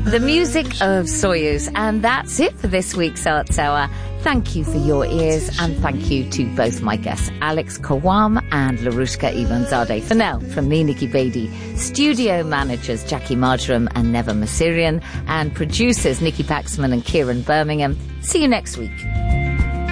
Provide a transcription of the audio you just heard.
The music of Soyuz, and that's it for this week's Arts Hour. Thank you for your ears, and thank you to both my guests, Alex Kawam and Larushka Ivanzadeh. For now, from me, Nikki Beattie, studio managers Jackie Marjoram and Neva Masirian, and producers Nikki Paxman and Kieran Birmingham. See you next week.